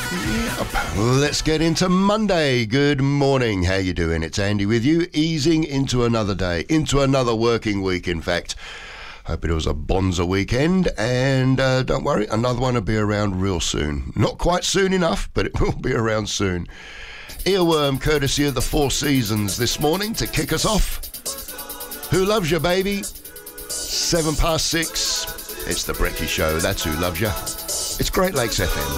Yep. Let's get into Monday. Good morning. How you doing? It's Andy with you, easing into another day, into another working week, in fact. Hope it was a bonza weekend, and don't worry, another one will be around real soon. Not quite soon enough, but it will be around soon. Earworm, courtesy of the Four Seasons this morning to kick us off. Who Loves You, Baby? 6:07. It's the Brekkie Show. That's Who Loves You. It's Great Lakes FM.